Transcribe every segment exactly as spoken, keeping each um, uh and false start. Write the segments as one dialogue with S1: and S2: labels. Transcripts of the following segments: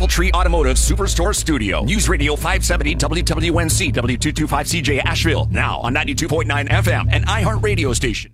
S1: Tree Automotive Superstore Studio. News Radio five seventy W W N C, W two twenty-five C J Asheville. Now on ninety-two point nine F M and iHeart Radio Station.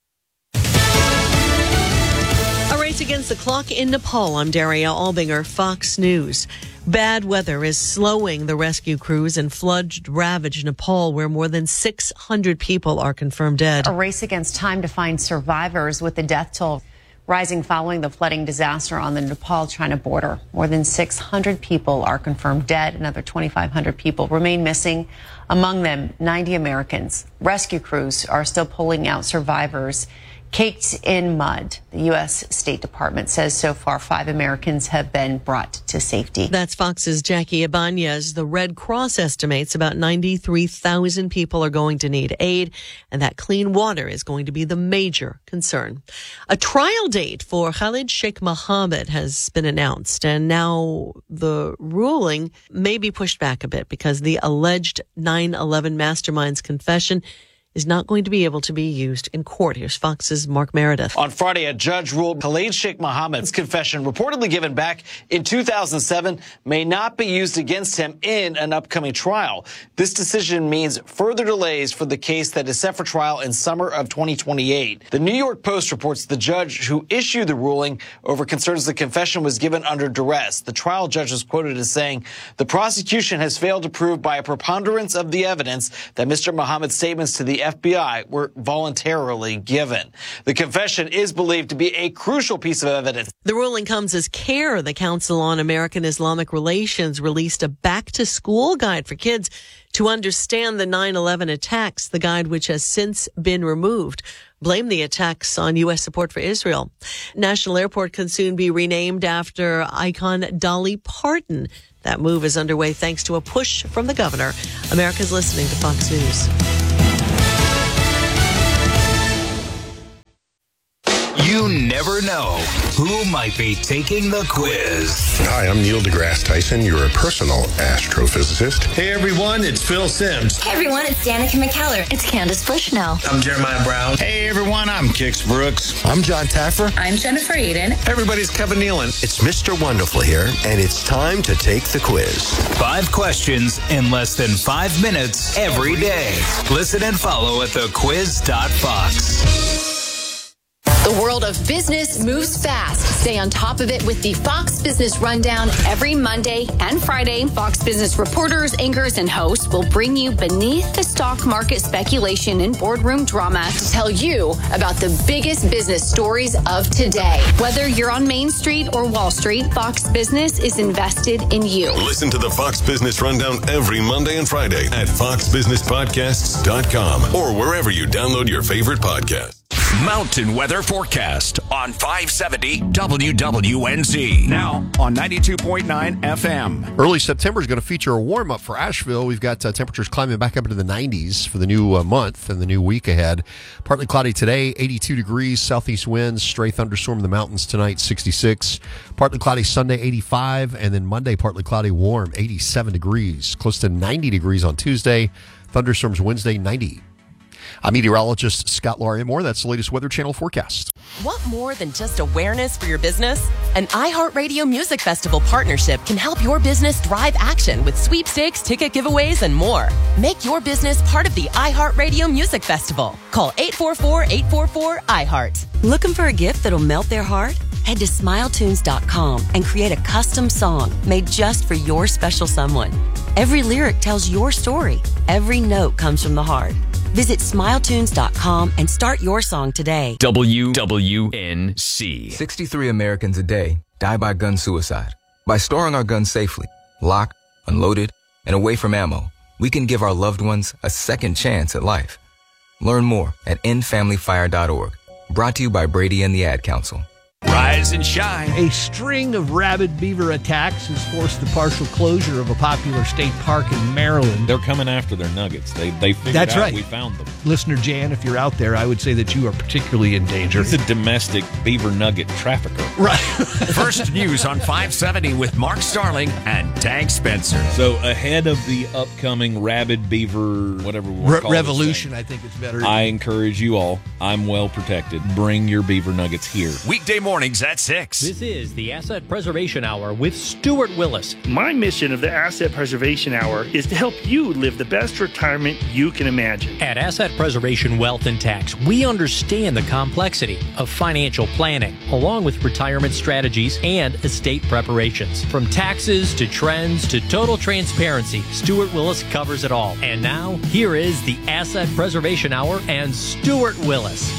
S2: A race against the clock in Nepal. I'm Daria Albinger, Fox News. Bad weather is slowing the rescue crews in flood-ravaged Nepal, where more than six hundred people are confirmed dead.
S3: A race against time to find survivors, with the death toll rising following the flooding disaster on the Nepal-China border. More than six hundred people are confirmed dead. Another twenty-five hundred people remain missing, among them ninety Americans. Rescue crews are still pulling out survivors caked in mud. The U S State Department says so far five Americans have been brought to safety.
S2: That's Fox's Jackie Ibanez. The Red Cross estimates about ninety-three thousand people are going to need aid, and that clean water is going to be the major concern. A trial date for Khalid Sheikh Mohammed has been announced, and now the ruling may be pushed back a bit because the alleged nine eleven mastermind's confession is not going to be able to be used in court. Here's Fox's Mark Meredith.
S4: On Friday, a judge ruled Khalid Sheikh Mohammed's confession, reportedly given back in two thousand seven, may not be used against him in an upcoming trial. This decision means further delays for the case that is set for trial in summer of twenty twenty-eight. The New York Post reports the judge who issued the ruling over concerns the confession was given under duress. The trial judge was quoted as saying, "The prosecution has failed to prove by a preponderance of the evidence that Mister Mohammed's statements to the F B I were voluntarily given." The confession is believed to be a crucial piece of evidence.
S2: The ruling comes as CARE, the Council on American Islamic Relations, released a back-to-school guide for kids to understand the nine eleven attacks, the guide which has since been removed. Blame the attacks on U S support for Israel. National Airport can soon be renamed after icon Dolly Parton. That move is underway thanks to a push from the governor. America's listening to Fox News.
S5: You never know who might be taking the quiz.
S6: Hi, I'm Neil deGrasse Tyson, your personal astrophysicist.
S7: Hey everyone, it's Phil Simms.
S8: Hey everyone, it's Danica McKellar. It's Candace Bushnell.
S7: I'm Jeremiah Brown.
S9: Hey everyone, I'm Kix Brooks.
S10: I'm John Taffer.
S8: I'm Jennifer Aiden.
S11: Everybody's Kevin Nealon.
S12: It's Mister Wonderful here, and it's time to take the quiz.
S5: Five questions in less than five minutes every day. Listen and follow at the quiz dot fox.
S13: The world of business moves fast. Stay on top of it with the Fox Business Rundown every Monday and Friday. Fox Business reporters, anchors, and hosts will bring you beneath the stock market speculation and boardroom drama to tell you about the biggest business stories of today. Whether you're on Main Street or Wall Street, Fox Business is invested in you.
S14: Listen to the Fox Business Rundown every Monday and Friday at fox business podcasts dot com or wherever you download your favorite podcast.
S1: Mountain weather forecast on five seventy W W N Z. Now on ninety-two point nine F M.
S15: Early September is going to feature a warm-up for Asheville. We've got uh, temperatures climbing back up into the nineties for the new uh, month and the new week ahead. Partly cloudy today, eighty-two degrees, southeast winds, stray thunderstorm in the mountains tonight, sixty-six. Partly cloudy Sunday, eighty-five, and then Monday, partly cloudy, warm, eighty-seven degrees. Close to ninety degrees on Tuesday. Thunderstorms Wednesday, ninety. I'm meteorologist Scott Laria-Moore. That's the latest Weather Channel forecast.
S16: Want more than just awareness for your business? An iHeartRadio Music Festival partnership can help your business drive action with sweepstakes, ticket giveaways, and more. Make your business part of the iHeartRadio Music Festival. Call eight four four, eight four four, I heart.
S17: Looking for a gift that'll melt their heart? Head to smile tunes dot com and create a custom song made just for your special someone. Every lyric tells your story. Every note comes from the heart. Visit smile tunes dot com and start your song today.
S5: W W N C.
S18: sixty-three Americans a day die by gun suicide. By storing our guns safely, locked, unloaded, and away from ammo, we can give our loved ones a second chance at life. Learn more at end family fire dot org. Brought to you by Brady and the Ad Council.
S1: Rise and shine.
S19: A string of rabid beaver attacks has forced the partial closure of a popular state park in Maryland.
S20: They're coming after their nuggets. They they figured
S19: That's
S20: out
S19: right.
S20: we found them.
S19: Listener Jan, if you're out there, I would say that you are particularly in danger.
S20: He's a domestic beaver nugget trafficker.
S19: Right.
S1: First news on five seventy with Mark Starling and Tank Spencer.
S20: So ahead of the upcoming rabid beaver, whatever we want to call
S19: Re- revolution,
S20: it,
S19: I think it's better.
S20: I encourage you all. I'm well protected. Bring your beaver nuggets here.
S1: Weekday morning mornings at six.
S10: This is the Asset Preservation Hour with Stuart Willis.
S11: My mission of the Asset Preservation Hour is to help you live the best retirement you can imagine.
S10: At Asset Preservation Wealth and Tax, we understand the complexity of financial planning, along with retirement strategies and estate preparations. From taxes to trends to total transparency, Stuart Willis covers it all. And now, here is the Asset Preservation Hour and Stuart Willis.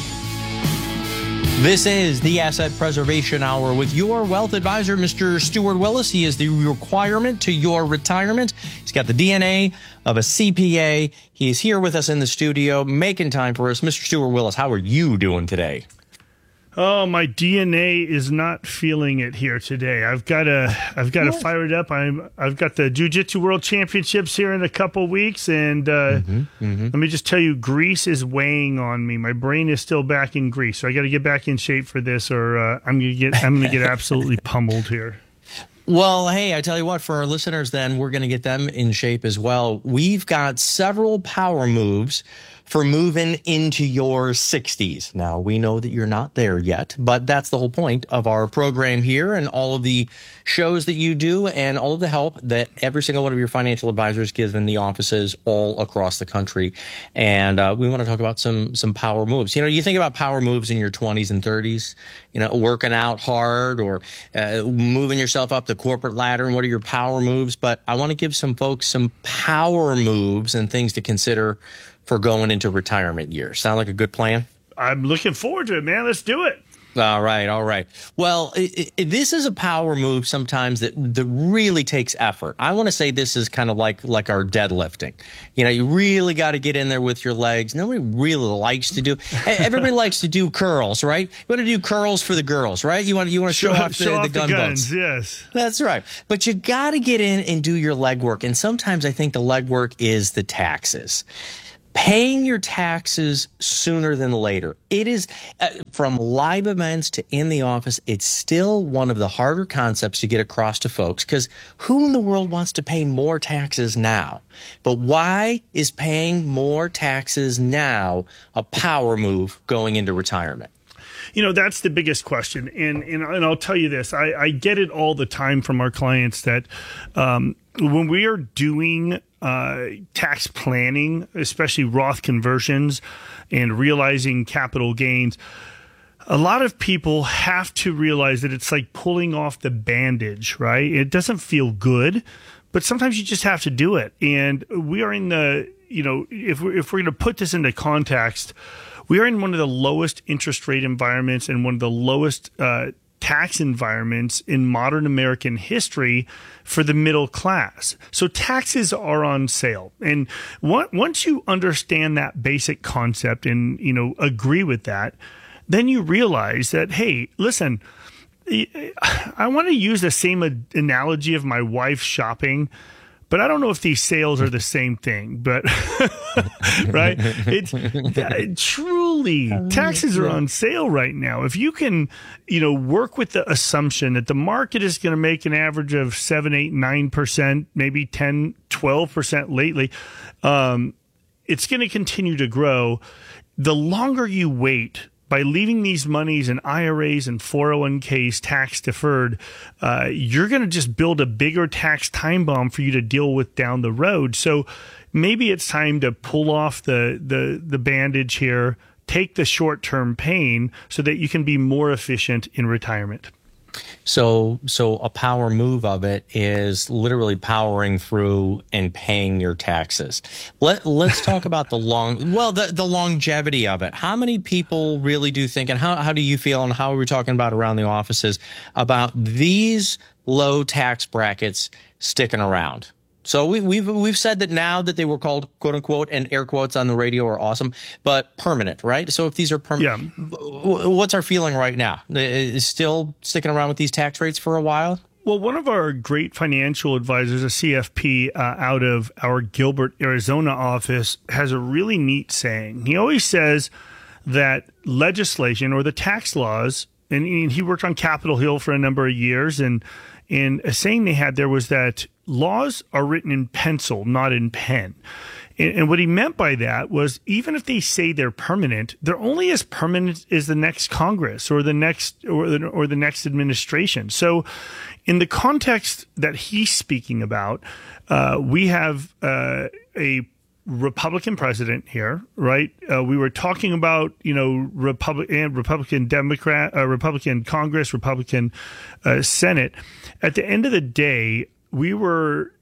S21: This is the Asset Preservation Hour with your wealth advisor, Mister Stuart Willis. He is the requirement to your retirement. He's got the D N A of a C P A. He is here with us in the studio, making time for us. Mister Stuart Willis, how are you doing today?
S11: Oh, my D N A is not feeling it here today. I've got to, I've got to fire it up. I'm, I've got the Jiu-Jitsu World Championships here in a couple weeks, and uh, mm-hmm, mm-hmm. let me just tell you, Greece is weighing on me. My brain is still back in Greece, so I got to get back in shape for this, or uh, I'm gonna get, I'm gonna get absolutely pummeled here.
S21: Well, hey, I tell you what, for our listeners, then we're going to get them in shape as well. We've got several power moves for moving into your sixties. Now, we know that you're not there yet, but that's the whole point of our program here and all of the shows that you do and all of the help that every single one of your financial advisors gives in the offices all across the country. And uh, we want to talk about some some power moves. You know, you think about power moves in your twenties and thirties, you know, working out hard or uh, moving yourself up the corporate ladder, and what are your power moves? But I want to give some folks some power moves and things to consider for going into retirement years. Sound like a good plan?
S11: I'm looking forward to it, man. Let's do it.
S21: All right, all right. Well, it, it, this is a power move sometimes that, that really takes effort. I want to say this is kind of like, like our deadlifting. You know, you really got to get in there with your legs. Nobody really likes to do. Everybody likes to do curls, right? You want to do curls for the girls, right? You want you want to show, show off the,
S11: show
S21: the
S11: off
S21: gun
S11: the guns,
S21: boats.
S11: Yes,
S21: that's right. But you got to get in and do your leg work. And sometimes I think the leg work is the taxes. Paying your taxes sooner than later. It is, uh, from live events to in the office, it's still one of the harder concepts to get across to folks, because who in the world wants to pay more taxes now? But why is paying more taxes now a power move going into retirement?
S11: You know, that's the biggest question. And and, and I'll tell you this, I, I get it all the time from our clients that um, when we are doing uh, tax planning, especially Roth conversions and realizing capital gains, a lot of people have to realize that it's like pulling off the bandage, right? It doesn't feel good, but sometimes you just have to do it. And we are in the, you know, if we're, if we're going to put this into context, we are in one of the lowest interest rate environments and one of the lowest uh, tax environments in modern American history for the middle class. So taxes are on sale. And once you understand that basic concept and, you know, agree with that, then you realize that, hey, listen, I want to use the same analogy of my wife shopping, but I don't know if these sales are the same thing, but right? It's that, truly taxes are on sale right now. If you can, you know, work with the assumption that the market is going to make an average of seven, eight, nine percent, maybe ten, twelve percent lately, um, it's going to continue to grow. The longer you wait, by leaving these monies in I R As and four oh one k's tax deferred, uh, you're going to just build a bigger tax time bomb for you to deal with down the road. So maybe it's time to pull off the, the, the bandage here, take the short-term pain so that you can be more efficient in retirement.
S21: So, so a power move of it is literally powering through and paying your taxes. Let, let's talk about the long, well, the, the longevity of it. How many people really do think, and how, how do you feel, and how are we talking about around the offices about these low tax brackets sticking around? So we, we've we've said that now that they were called, quote unquote, and air quotes on the radio are awesome, but permanent, right? So if these are permanent, yeah. What's our feeling right now? Is still sticking around with these tax rates for a while?
S11: Well, one of our great financial advisors, a C F P uh, out of our Gilbert, Arizona office, has a really neat saying. He always says that legislation or the tax laws, and he worked on Capitol Hill for a number of years, and and a saying they had there was that laws are written in pencil, not in pen. And, and what he meant by that was even if they say they're permanent, they're only as permanent as the next Congress or the next or the, or the next administration. So in the context that he's speaking about, uh, we have uh, a Republican president here, right? Uh, we were talking about, you know, Republican, Republican Democrat, uh, Republican Congress, Republican uh, Senate. At the end of the day, we were,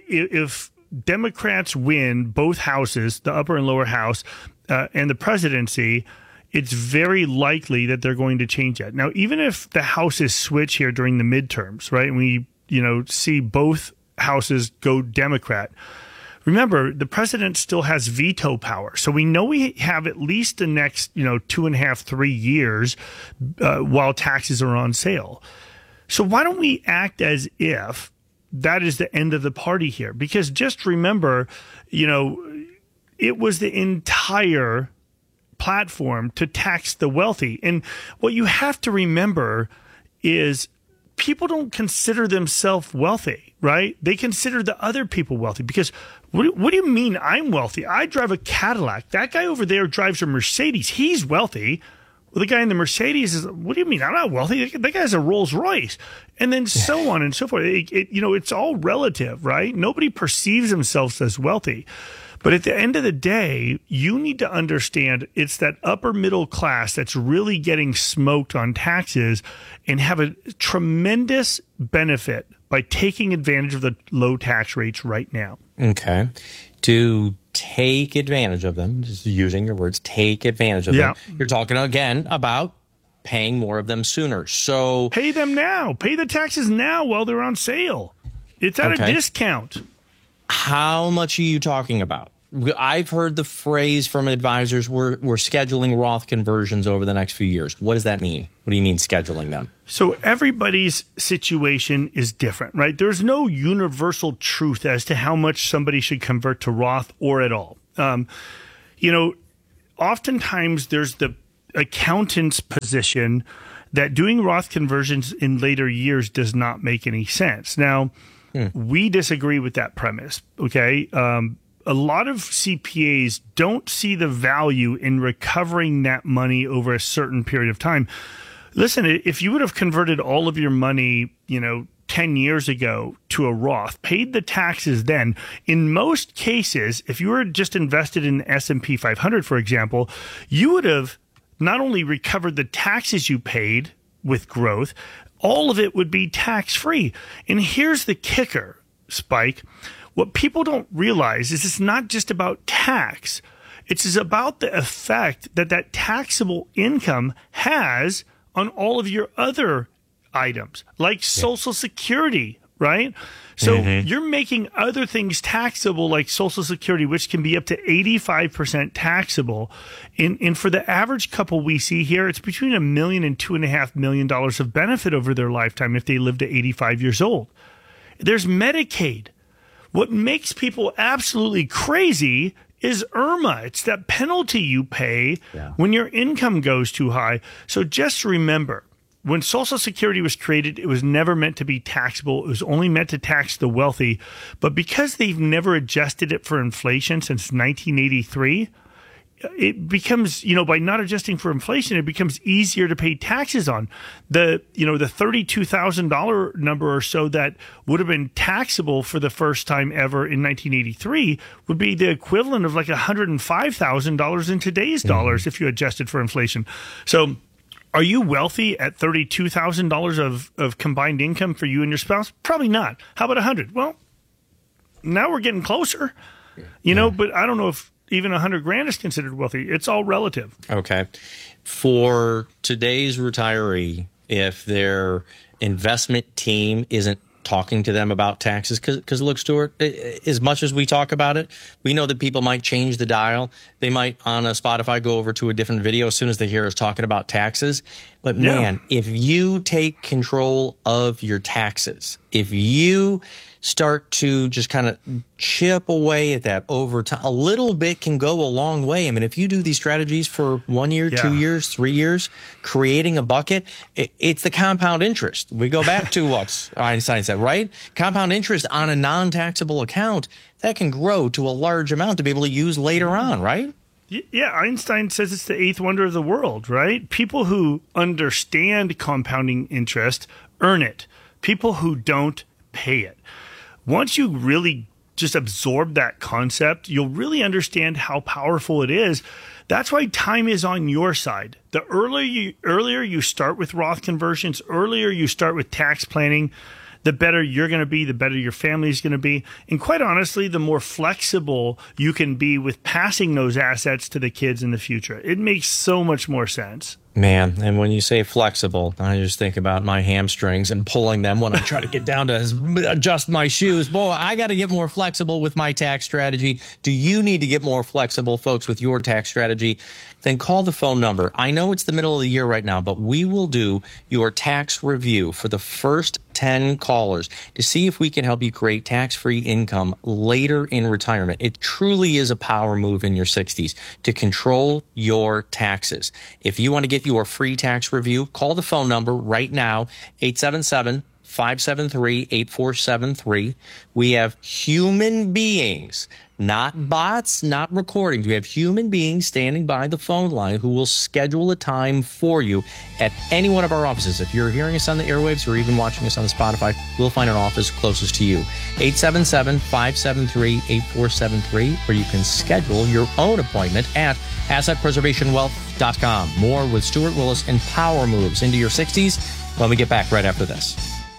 S11: if Democrats win both houses, the upper and lower house, uh, and the presidency, it's very likely that they're going to change that. Now, even if the houses switch here during the midterms, right, and we, you know, see both houses go Democrat, remember, the president still has veto power. So we know we have at least the next, you know, two and a half, three years uh, while taxes are on sale. So why don't we act as if that is the end of the party here? Because just remember, you know, it was the entire platform to tax the wealthy. And what you have to remember is people don't consider themselves wealthy, right? They consider the other people wealthy because what, what do you mean I'm wealthy? I drive a Cadillac. That guy over there drives a Mercedes. He's wealthy. Well, the guy in the Mercedes is, what do you mean? I'm not wealthy. That guy has a Rolls Royce. And then so on and so forth. It, it, you know, it's all relative, right? Nobody perceives themselves as wealthy. But at the end of the day, you need to understand it's that upper middle class that's really getting smoked on taxes and have a tremendous benefit by taking advantage of the low tax rates right now.
S21: Okay. To take advantage of them, just using your words, take advantage of
S11: Yeah.
S21: them. You're talking again about paying more of them sooner. So
S11: Pay them now. Pay the taxes now while they're on sale. It's at
S21: Okay.
S11: a discount.
S21: how much are you talking about? I've heard the phrase from advisors, we're, we're scheduling Roth conversions over the next few years. What does that mean? What do you mean scheduling them?
S11: So everybody's situation is different, right? There's no universal truth as to how much somebody should convert to Roth or at all. Um, you know, oftentimes there's the accountant's position that doing Roth conversions in later years does not make any sense. Now, hmm. we disagree with that premise, okay? Um, a lot of C P As don't see the value in recovering that money over a certain period of time. Listen, if you would have converted all of your money, you know, ten years ago to a Roth, paid the taxes then, in most cases, if you were just invested in the S and P five hundred, for example, you would have not only recovered the taxes you paid with growth, all of it would be tax-free. And here's the kicker, Spike. What people don't realize is it's not just about tax. It's about the effect that that taxable income has on all of your other items, like Social Security, right? So mm-hmm. you're making other things taxable, like Social Security, which can be up to eighty-five percent taxable. And, and for the average couple we see here, it's between a million and two and a half million dollars of benefit over their lifetime if they live to eighty-five years old. There's Medicaid. What makes people absolutely crazy is I R M A. It's that penalty you pay yeah. when your income goes too high. So just remember, when Social Security was created, it was never meant to be taxable. It was only meant to tax the wealthy. But because they've never adjusted it for inflation since nineteen eighty-three, it becomes, you know, by not adjusting for inflation, it becomes easier to pay taxes on. The, you know, the thirty-two thousand dollars number or so that would have been taxable for the first time ever in nineteen eighty-three would be the equivalent of like one hundred five thousand dollars in today's mm-hmm. dollars if you adjusted for inflation. So are you wealthy at thirty-two thousand dollars of, of combined income for you and your spouse? Probably not. How about one hundred? Well, now we're getting closer, you yeah. know, but I don't know if even a hundred grand is considered wealthy. It's all relative. Okay. For today's retiree, if their investment team isn't talking to them about taxes, because look, Stuart, as much as we talk about it, we know that people might change the dial. They might on a Spotify go over to a different video as soon as they hear us talking about taxes.
S21: But
S11: Yeah.
S21: man, if you take control of your taxes, if you start to just kind of chip away at that over time, a little bit can go a long way. I mean, if you do these strategies for one year,
S11: Yeah.
S21: two years, three years, creating a bucket, it, it's the compound interest. We go back to what Einstein said, right? Compound interest on a non-taxable account that can grow to a large amount to be able to use later on, right?
S11: Y- Yeah, Einstein says it's the eighth wonder of the world, right? People who understand compounding interest earn it. People who don't pay it. Once you really just absorb that concept, you'll really understand how powerful it is. That's why time is on your side. The earlier you, earlier you start with Roth conversions, earlier you start with tax planning, the better you're going to be, the better your family is going to be. And quite honestly, the more flexible you can be with passing those assets to the kids in the future. It makes so much more sense.
S21: Man, and when you say flexible, I just think about my hamstrings and pulling them when I try to get down to adjust my shoes. Boy, I got to get more flexible with my tax strategy. Do you need to get more flexible, folks, with your tax strategy? Then call the phone number. I know it's the middle of the year right now, but we will do your tax review for the first ten callers to see if we can help you create tax-free income later in retirement. It truly is a power move in your sixties to control your taxes. If you want to get your free tax review, call the phone number right now, eight seven seven, five seven three, eight four seven three. We have human beings, not bots, not recordings. We have human beings standing by the phone line who will schedule a time for you at any one of our offices. If you're hearing us on the airwaves or even watching us on the Spotify, we'll find an office closest to you. eight seven seven, five seven three, eight four seven three, or you can schedule your own appointment at asset preservation wealth dot com. More with Stuart Willis and Power Moves into your sixties when we get back right after this.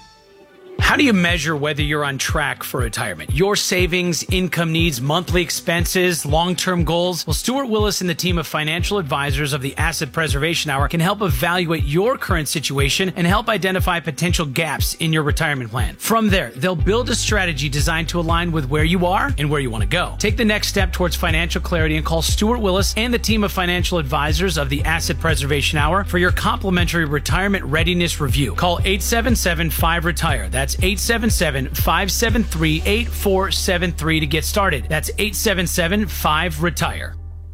S3: How do you measure whether you're on track for retirement? Your savings, income needs, monthly expenses, long-term goals? Well, Stuart Willis and the team of financial advisors of the Asset Preservation Hour can help evaluate your current situation and help identify potential gaps in your retirement plan. From there, they'll build a strategy designed to align with where you are and where you want to go. Take the next step towards financial clarity and call Stuart Willis and the team of financial advisors of the Asset Preservation Hour for your complimentary retirement readiness review. Call eight seven seven, five, retire. That's eight seven seven, five seven three, eight four seven three to get started. That's eight seven seven, five, retire.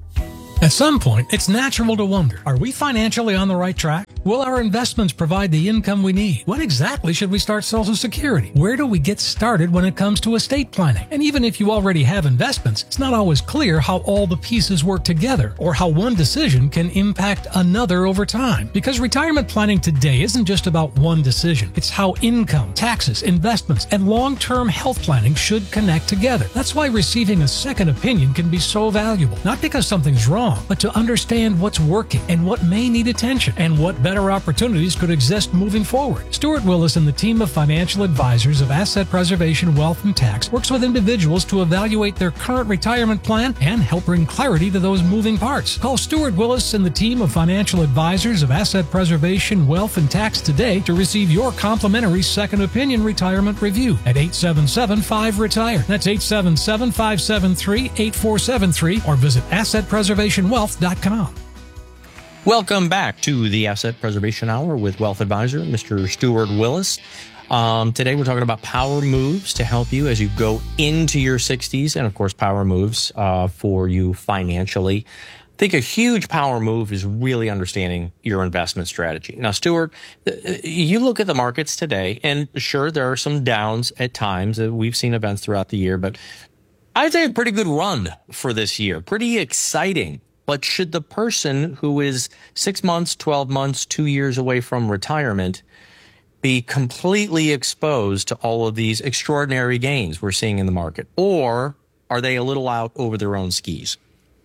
S22: At some point, it's natural to wonder, are we financially on the right track? Will our investments provide the income we need? When exactly should we start Social Security? Where do we get started when it comes to estate planning? And even if you already have investments, it's not always clear how all the pieces work together or how one decision can impact another over time. Because retirement planning today isn't just about one decision. It's how income, taxes, investments, and long-term health planning should connect together. That's why receiving a second opinion can be so valuable. Not because something's wrong, but to understand what's working and what may need attention and what better opportunities could exist moving forward. Stuart Willis and the team of financial advisors of Asset Preservation, Wealth, and Tax works with individuals to evaluate their current retirement plan and help bring clarity to those moving parts. Call Stuart Willis and the team of financial advisors of Asset Preservation, Wealth, and Tax today to receive your complimentary second opinion retirement review at eight seven seven, five, retire. That's eight seven seven, five seven three, eight four seven three or visit asset preservation wealth dot com.
S21: Welcome back to the Asset Preservation Hour with Wealth Advisor, Mister Stuart Willis. Um, today we're talking about power moves to help you as you go into your sixties, and of course power moves uh, for you financially. I think a huge power move is really understanding your investment strategy. Now, Stuart, you look at the markets today, and sure, there are some downs at times. We've seen events throughout the year, but I'd say a pretty good run for this year. Pretty exciting. But should the person who is six months, twelve months, two years away from retirement be completely exposed to all of these extraordinary gains we're seeing in the market? Or are they a little out over their own skis?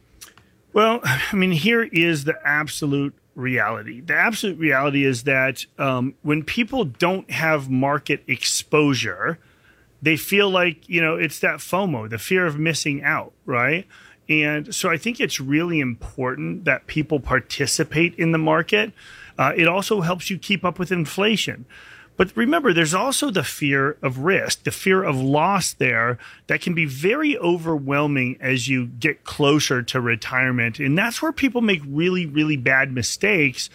S11: Well, I mean, here is the absolute reality. The absolute reality is that um, when people don't have market exposure, they feel like, you know, it's that FOMO, the fear of missing out, right? And so I think it's really important that people participate in the market. Uh, it also helps you keep up with inflation. But remember, there's also the fear of risk, the fear of loss there that can be very overwhelming as you get closer to retirement. And that's where people make really, really bad mistakes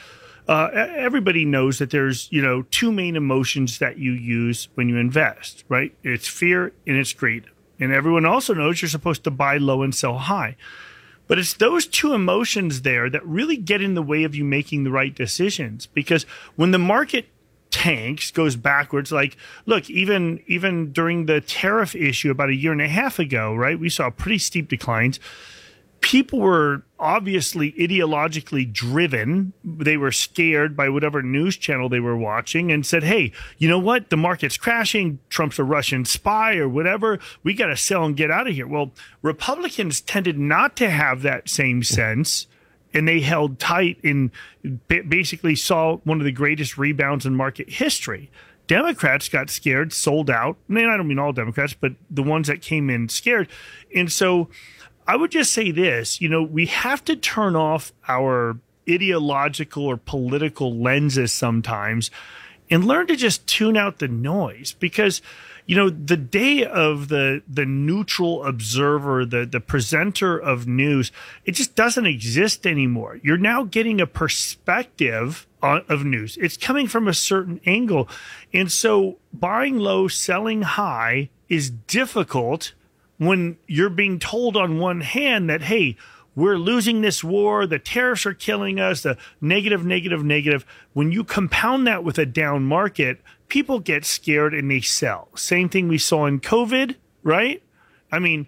S11: uh, everybody knows that there's, you know, two main emotions that you use when you invest, right? It's fear and it's greed. And everyone also knows you're supposed to buy low and sell high. But it's those two emotions there that really get in the way of you making the right decisions. Because when the market tanks, goes backwards, like, look, even even during the tariff issue about a year and a half ago, right, we saw pretty steep declines. People were obviously ideologically driven. They were scared by whatever news channel they were watching and said, hey, you know what? The market's crashing. Trump's a Russian spy or whatever. We got to sell and get out of here. Well, Republicans tended not to have that same sense, and they held tight and basically saw one of the greatest rebounds in market history. Democrats got scared, sold out. I mean, I don't mean all Democrats, but the ones that came in scared. And so I would just say this, you know, we have to turn off our ideological or political lenses sometimes and learn to just tune out the noise, because, you know, the day of the the neutral observer, the the presenter of news, it just doesn't exist anymore. You're now getting a perspective on, of news. It's coming from a certain angle. And so buying low, selling high is difficult when you're being told on one hand that, hey, we're losing this war, the tariffs are killing us, the negative, negative, negative. When you compound that with a down market, people get scared and they sell. Same thing we saw in COVID, right? I mean,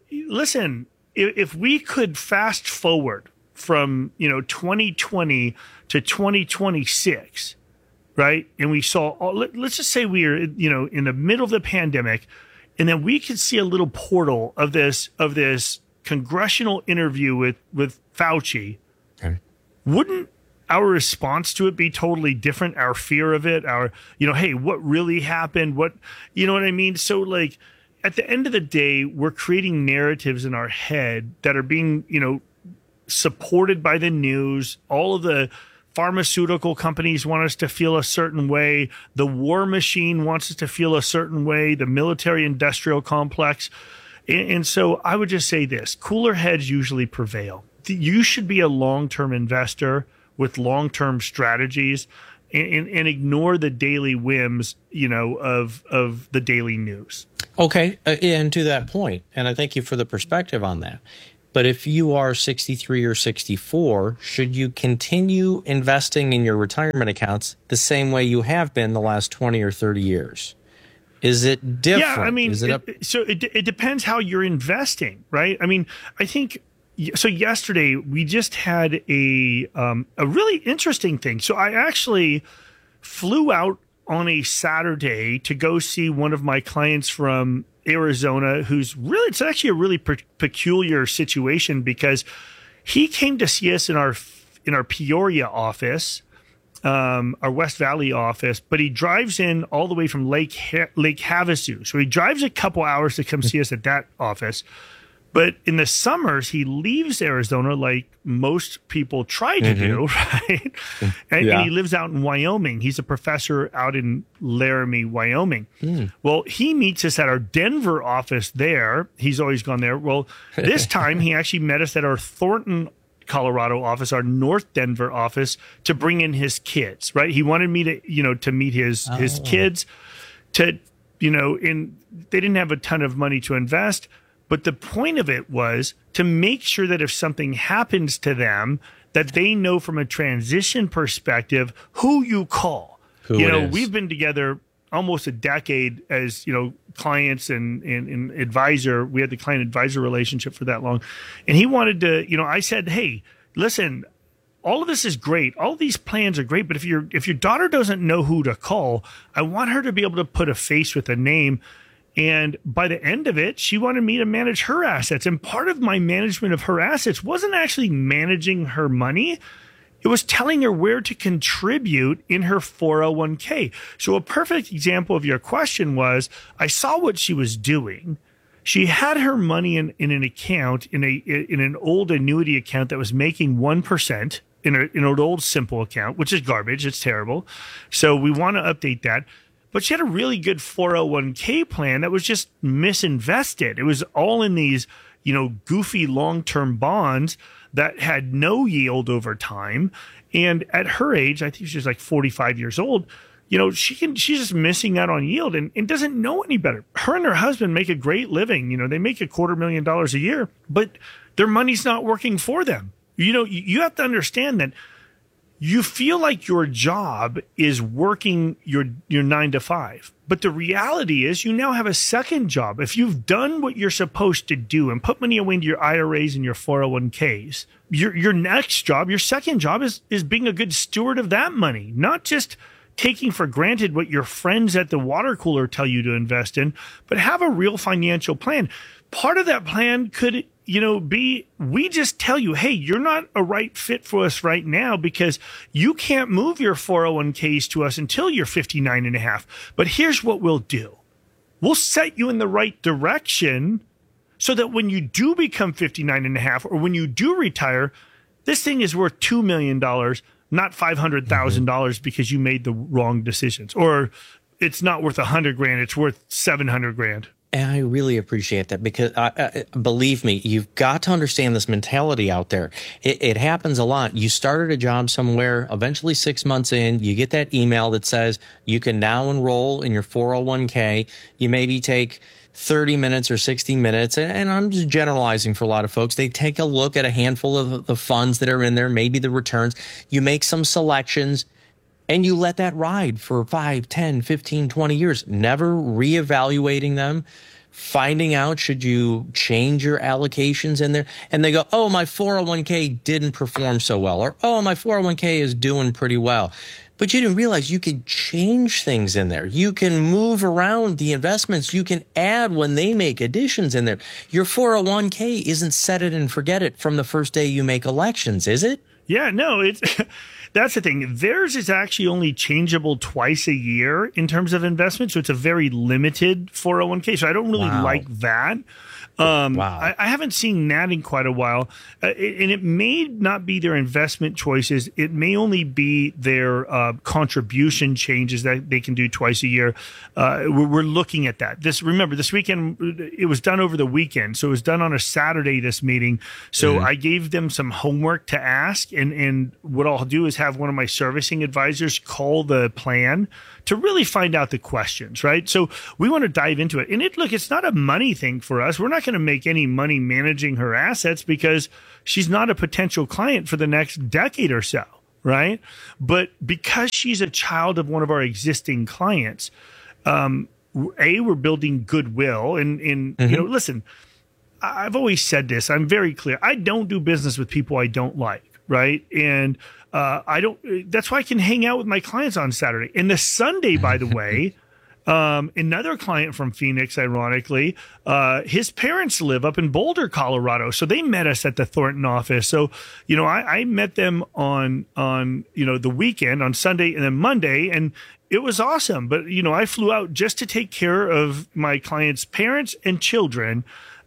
S11: listen, if, if we could fast forward from, you know, twenty twenty to twenty twenty-six, right? And we saw, all, let, let's just say we are, you know, in the middle of the pandemic, and then we could see a little portal of this of this congressional interview with, with Fauci. Okay. Wouldn't our response to it be totally different? Our fear of it, our, you know, hey, what really happened? What, you know what I mean? So, like, at the end of the day, we're creating narratives in our head that are being, you know, supported by the news. All of the pharmaceutical companies want us to feel a certain way. The war machine wants us to feel a certain way. The military industrial complex. And, and so I would just say this, cooler heads usually prevail. You should be a long-term investor with long-term strategies and, and, and ignore the daily whims, you know, of, of the daily news.
S21: Okay. Uh, and to that point, and I thank you for the perspective on that. But if you are sixty-three or sixty-four, should you continue investing in your retirement accounts the same way you have been the last twenty or thirty years? Is it different?
S11: Yeah, I mean,
S21: Is it up-
S11: it, so it, it depends how you're investing, right? I mean, I think, so yesterday we just had a um, a really interesting thing. So I actually flew out on a Saturday to go see one of my clients from Arizona, who's really, it's actually a really pe- peculiar situation, because he came to see us in our in our Peoria office, um, our West Valley office, but he drives in all the way from Lake ha- Lake Havasu. So he drives a couple hours to come see us at that office. But in the summers, he leaves Arizona like most people try to mm-hmm. do, right? And, yeah. and he lives out in Wyoming. He's a professor out in Laramie, Wyoming. Mm. Well, he meets us at our Denver office there. He's always gone there. Well, this time he actually met us at our Thornton, Colorado office, our North Denver office, to bring in his kids, right? He wanted me to, you know, to meet his, oh. his kids to, you know, in, they didn't have a ton of money to invest. But the point of it was to make sure that if something happens to them, that they know from a transition perspective who you call.
S21: Who
S11: you know,
S21: is.
S11: We've been together almost a decade as, you know, clients and, and, and advisor. We had the client advisor relationship for that long. And he wanted to, you know, I said, hey, listen, all of this is great. All of these plans are great. But if your if your daughter doesn't know who to call, I want her to be able to put a face with a name. And by the end of it, she wanted me to manage her assets. And part of my management of her assets wasn't actually managing her money. It was telling her where to contribute in her four oh one k. So a perfect example of your question was, I saw what she was doing. She had her money in, in an account, in a in an old annuity account that was making one percent in, a, in an old simple account, which is garbage. It's terrible. So we want to update that. But she had a really good four oh one k plan that was just misinvested. It was all in these, you know, goofy long-term bonds that had no yield over time. And at her age, I think she's like forty-five years old, you know, she can, she's just missing out on yield and, and doesn't know any better. Her and her husband make a great living. You know, they make a quarter million dollars a year, but their money's not working for them. You know, you, you have to understand that you feel like your job is working your, your nine to five, but the reality is you now have a second job. If you've done what you're supposed to do and put money away into your I R As and your four oh one k's, your, your next job, your second job is, is being a good steward of that money, not just taking for granted what your friends at the water cooler tell you to invest in, but have a real financial plan. Part of that plan could, you know, be, we just tell you, hey, you're not a right fit for us right now because you can't move your four oh one k's to us until you're fifty-nine and a half. But here's what we'll do. We'll set you in the right direction so that when you do become fifty-nine and a half or when you do retire, this thing is worth two million dollars. Not five hundred thousand dollars because you made the wrong decisions, or it's not worth a hundred grand. It's worth seven hundred grand.
S21: And I really appreciate that because uh, uh, believe me, you've got to understand this mentality out there. It, it happens a lot. You started a job somewhere, eventually six months in, you get that email that says you can now enroll in your four oh one k. You maybe take thirty minutes or sixty minutes, and I'm just generalizing for a lot of folks. They take a look at a handful of the funds that are in there, maybe the returns. You make some selections, and you let that ride for five, ten, fifteen, twenty years, never reevaluating them, finding out should you change your allocations in there. And they go, oh, my four oh one k didn't perform so well, or oh, my four oh one k is doing pretty well. But you didn't realize you could change things in there. You can move around the investments. You can add when they make additions in there. Your four oh one k isn't set it and forget it from the first day you make elections, is it?
S11: Yeah, no, it's that's the thing. Theirs is actually only changeable twice a year in terms of investment. So it's a very limited four oh one k. So I don't really wow. like that. Um, wow. I, I haven't seen that in quite a while. Uh, it, and it may not be their investment choices. It may only be their uh, contribution changes that they can do twice a year. Uh, we're, we're looking at that. This, remember, this weekend, it was done over the weekend. So it was done on a Saturday, this meeting. So mm-hmm. I gave them some homework to ask. And, and what I'll do is have one of my servicing advisors call the plan to really find out the questions, right? So we want to dive into it. And it, look, it's not a money thing for us. We're not going to make any money managing her assets because she's not a potential client for the next decade or so, right? But because she's a child of one of our existing clients, um, A, we're building goodwill. And, and mm-hmm. you know, listen, I've always said this. I'm very clear. I don't do business with people I don't like, right? And Uh, I don't, that's why I can hang out with my clients on Saturday. And the Sunday, by the way, um, another client from Phoenix, ironically, uh, his parents live up in Boulder, Colorado. So they met us at the Thornton office. So, you know, I, I met them on, on, you know, the weekend on Sunday and then Monday, and it was awesome. But, you know, I flew out just to take care of my clients' parents and children.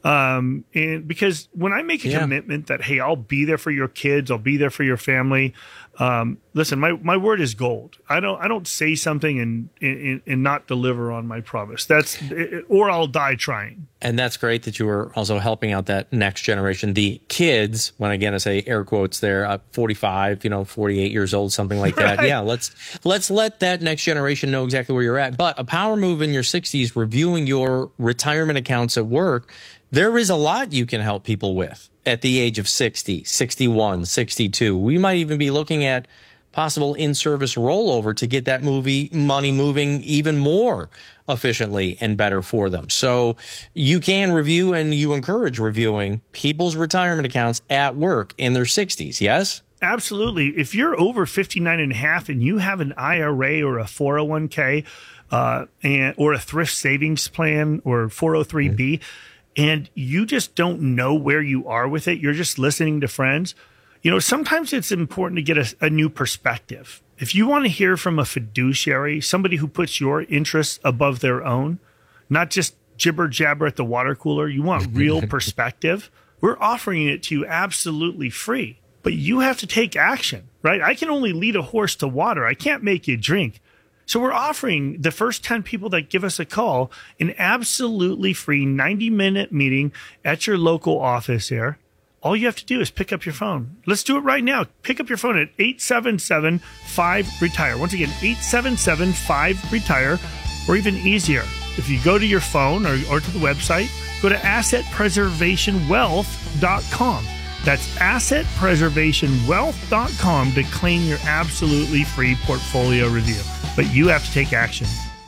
S11: Um, and because when I make a yeah. commitment that, hey, I'll be there for your kids, I'll be there for your family. Um, listen, my, my word is gold. I don't, I don't say something and, and, and not deliver on my promise. That's, or I'll die trying.
S21: And that's great that you were also helping out that next generation, the kids, when again, I say air quotes there, uh, forty-five, you know, forty-eight years old, something like that. Right. Yeah. Let's, let's let that next generation know exactly where you're at. But a power move in your sixties, reviewing your retirement accounts at work, there is a lot you can help people with at the age of sixty, sixty-one, sixty-two. We might even be looking at possible in-service rollover to get that movie money moving even more efficiently and better for them. So you can review, and you encourage reviewing people's retirement accounts at work in their sixties, yes?
S11: Absolutely. If you're over fifty-nine and a half and you have an I R A or a four oh one k uh, and or a thrift savings plan or four oh three b, mm-hmm. and you just don't know where you are with it, you're just listening to friends, you know, sometimes it's important to get a, a new perspective. If you want to hear from a fiduciary, somebody who puts your interests above their own, not just jibber jabber at the water cooler, you want real perspective, we're offering it to you absolutely free. But you have to take action, right? I can only lead a horse to water. I can't make you drink. So we're offering the first ten people that give us a call an absolutely free ninety minute meeting at your local office here. All you have to do is pick up your phone. Let's do it right now. Pick up your phone at eight seven seven, five, retire. Once again, eight seven seven, five, retire. Or even easier, if you go to your phone or, or to the website, go to asset preservation wealth dot com. That's asset preservation wealth dot com to claim your absolutely free portfolio review. But you have to take action.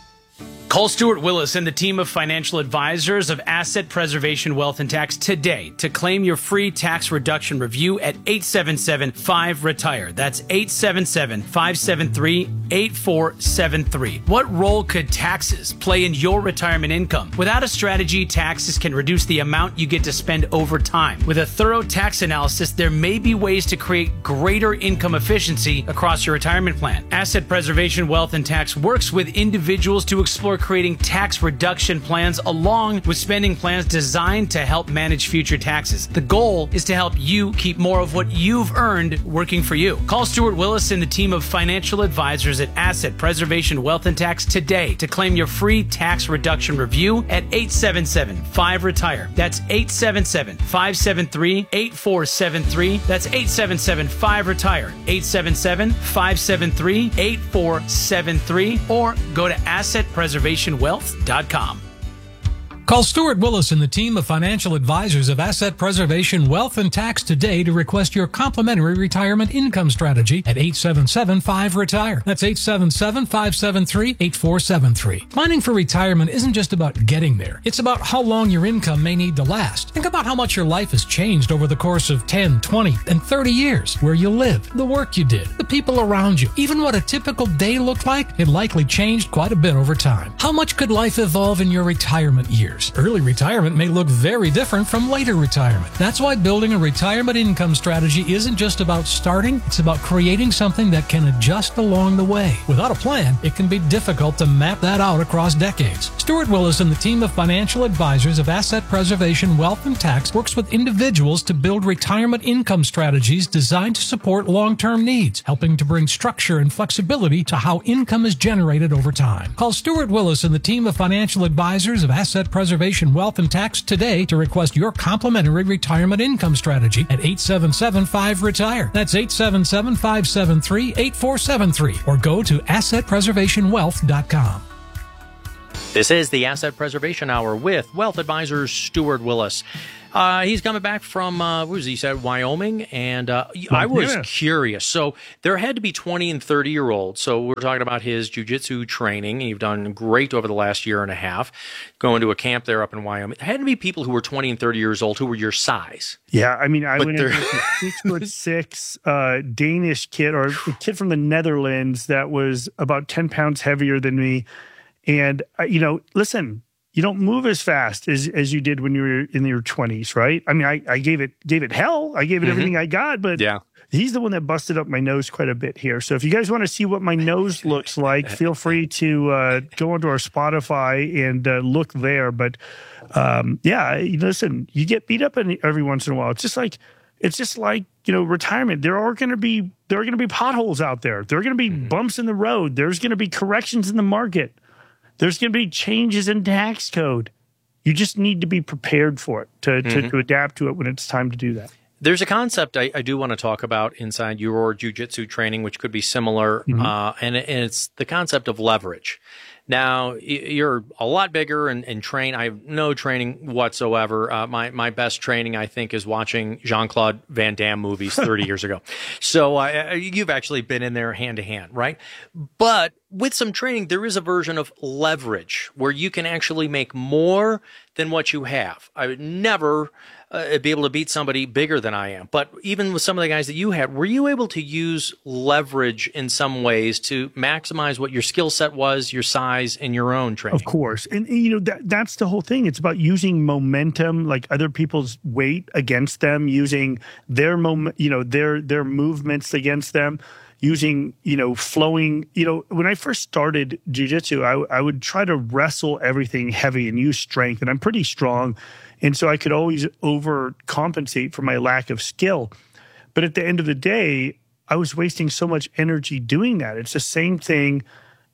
S3: Call Stuart Willis and the team of financial advisors of Asset Preservation Wealth and Tax today to claim your free tax reduction review at eight seven seven, five, retire. That's eight seven seven, five seven three, eight four seven three. What role could taxes play in your retirement income? Without a strategy, taxes can reduce the amount you get to spend over time. With a thorough tax analysis, there may be ways to create greater income efficiency across your retirement plan. Asset Preservation Wealth and Tax works with individuals to explore creating tax reduction plans along with spending plans designed to help manage future taxes. The goal is to help you keep more of what you've earned working for you. Call Stuart Willis and the team of financial advisors at Asset Preservation Wealth and Tax today to claim your free tax reduction review at eight seven seven, five, retire. That's eight seven seven, five seven three, eight four seven three. That's eight seven seven, five, retire. eight seven seven, five seven three, eight four seven three or go to asset preservation wealth dot com.
S22: Call Stuart Willis and the team of financial advisors of Asset Preservation Wealth and Tax today to request your complimentary retirement income strategy at eight seven seven, five, retire. That's eight seven seven, five seven three, eight four seven three. Planning for retirement isn't just about getting there. It's about how long your income may need to last. Think about how much your life has changed over the course of ten, twenty, and thirty years. Where you live, the work you did, the people around you, even what a typical day looked like, it likely changed quite a bit over time. How much could life evolve in your retirement years? Early retirement may look very different from later retirement. That's why building a retirement income strategy isn't just about starting, it's about creating something that can adjust along the way. Without a plan, it can be difficult to map that out across decades. Stuart Willis and the team of financial advisors of Asset Preservation Wealth and Tax works with individuals to build retirement income strategies designed to support long-term needs, helping to bring structure and flexibility to how income is generated over time. Call Stuart Willis and the team of financial advisors of Asset Preservation Wealth and Tax today to request your complimentary retirement income strategy at eight seven seven, five, retire. That's eight seven seven, five seven three, eight four seven three or go to asset preservation wealth dot com.
S21: This is the Asset Preservation Hour with wealth advisor Stuart Willis. Uh, he's coming back from, uh, what was he said, Wyoming, and uh, I was yeah. curious. So there had to be twenty and thirty-year-olds. So we're talking about his jiu-jitsu training. You've done great over the last year and a half, going to a camp there up in Wyoming. There had to be people who were twenty and thirty years old who were your size.
S11: Yeah, I mean, I but went into a six foot six uh, Danish kid, or a kid from the Netherlands that was about ten pounds heavier than me. And, uh, you know, listen, you don't move as fast as, as you did when you were in your twenties, right? I mean, I, I gave it gave it hell. I gave it mm-hmm. everything I got, but
S21: yeah.
S11: he's the one that busted up my nose quite a bit here. So if you guys want to see what my nose looks like, feel free to uh, go onto our Spotify and uh, look there. But um, yeah, listen, you get beat up in, every once in a while. It's just like it's just like you know, retirement. There are going to be there are going to be potholes out there. There are going to be mm-hmm. bumps in the road. There's going to be corrections in the market. There's going to be changes in tax code. You just need to be prepared for it, to, mm-hmm. to, to adapt to it when it's time to do that.
S21: There's a concept I, I do want to talk about inside your jiu-jitsu training, which could be similar, mm-hmm. uh, and, and it's the concept of leverage. Now, you're a lot bigger and, and train. I have no training whatsoever. Uh, my, my best training, I think, is watching Jean-Claude Van Damme movies thirty years ago. So uh, you've actually been in there hand to hand, right? But with some training, there is a version of leverage where you can actually make more than what you have. I would never uh, be able to beat somebody bigger than I am. But even with some of the guys that you had, were you able to use leverage in some ways to maximize what your skill set was, your size, and your own training?
S11: Of course. And, you know, that that's the whole thing. It's about using momentum, like other people's weight against them, using their moment, you know, their their movements against them. Using, you know, flowing, you know, when I first started jiu-jitsu, I, I would try to wrestle everything heavy and use strength. And I'm pretty strong. And so I could always overcompensate for my lack of skill. But at the end of the day, I was wasting so much energy doing that. It's the same thing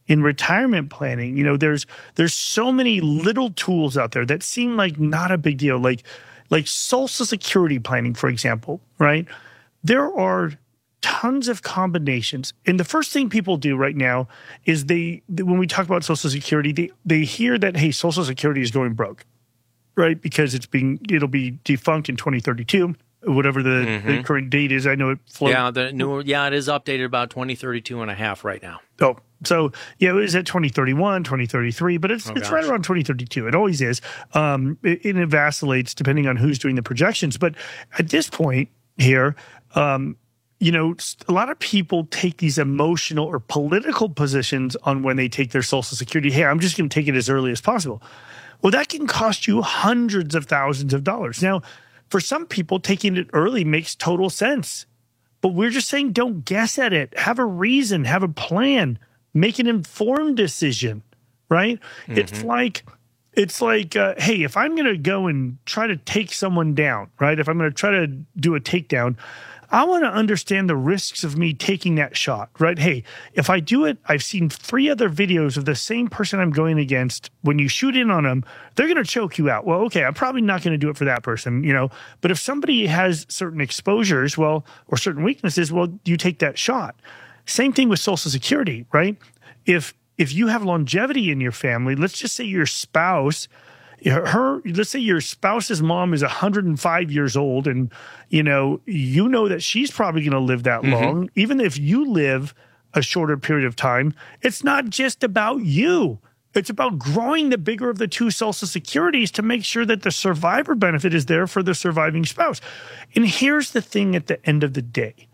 S11: in retirement planning, you know, there's there's so many little tools out there that seem like not a big deal, like like Social Security planning, for example, right? There are tons of combinations. And the first thing people do right now is they, when we talk about Social Security, they, they hear that, hey, Social Security is going broke, right? Because it's being, it'll be defunct in twenty thirty-two, whatever the, mm-hmm. the current date is. I know it floats.
S3: Yeah, the new, yeah, it is updated about twenty thirty-two and a half right now.
S11: Oh, so yeah, it was at twenty thirty-one, twenty thirty-three, but it's,
S3: oh,
S11: it's
S3: gosh.
S11: right around twenty thirty-two. It always is. Um, it, it vacillates depending on who's doing the projections. But at this point here, um, you know, a lot of people take these emotional or political positions on when they take their Social Security. Hey, I'm just going to take it as early as possible. Well, that can cost you hundreds of thousands of dollars. Now, for some people, taking it early makes total sense. But we're just saying don't guess at it. Have a reason. Have a plan. Make an informed decision, right? Mm-hmm. It's like, it's like, uh, hey, if I'm going to go and try to take someone down, right? If I'm going to try to do a takedown, I want to understand the risks of me taking that shot, right? Hey, if I do it, I've seen three other videos of the same person I'm going against. When you shoot in on them, they're going to choke you out. Well, okay, I'm probably not going to do it for that person, you know. But if somebody has certain exposures, well, or certain weaknesses, well, you take that shot. Same thing with Social Security, right? If if you have longevity in your family, let's just say your spouse, her, let's say your spouse's mom is one hundred five years old, and you know you know that she's probably going to live that mm-hmm. long. Even if you live a shorter period of time, it's not just about you. It's about growing the bigger of the two Social Securities to make sure that the survivor benefit is there for the surviving spouse. And here's the thing: at the end of the day,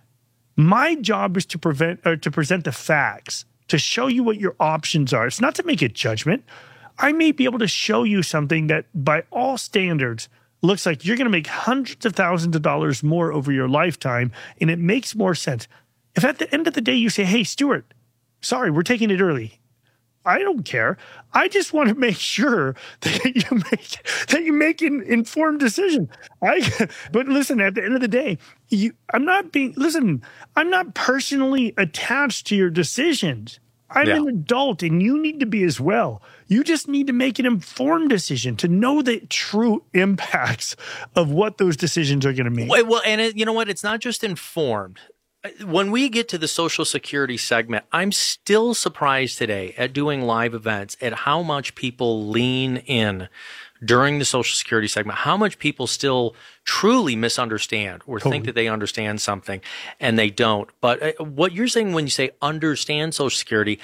S11: my job is to prevent or to present the facts, to show you what your options are. It's not to make a judgment. I may be able to show you something that by all standards looks like you're going to make hundreds of thousands of dollars more over your lifetime, and it makes more sense. If at the end of the day you say, hey, Stuart, sorry, we're taking it early, I don't care. I just want to make sure that you make that you make an informed decision. I, but listen, at the end of the day, you, I'm not being, listen, I'm not personally attached to your decisions. I'm yeah. an adult, and you need to be as well. You just need to make an informed decision to know the true impacts of what those decisions are going to mean.
S3: Well, and it, you know what? It's not just informed. When we get to the Social Security segment, I'm still surprised today at doing live events at how much people lean in during the Social Security segment, how much people still truly misunderstand or totally. think that they understand something and they don't. But what you're saying when you say understand Social Security,